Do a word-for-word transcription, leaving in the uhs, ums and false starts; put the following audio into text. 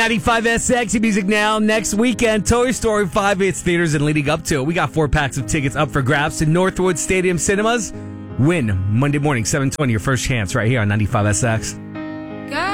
ninety-five S X Music Now. Next weekend, Toy Story five hits theaters and leading up to it. We got four packs of tickets up for grabs to Northwood Stadium Cinemas. Win Monday morning, seven twenty, your first chance right here on ninety-five S X.